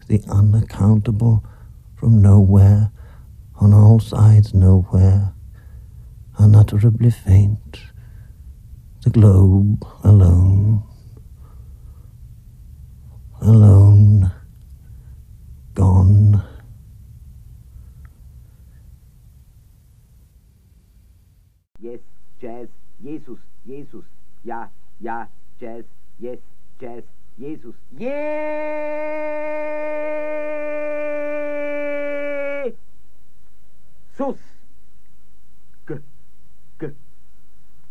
the unaccountable from nowhere, on all sides nowhere, unutterably faint, the globe alone, alone, gone. Yes, Jazz, Jesus, Jesus, ja, ja, Jazz, yes, Jazz, Jesus, yeah!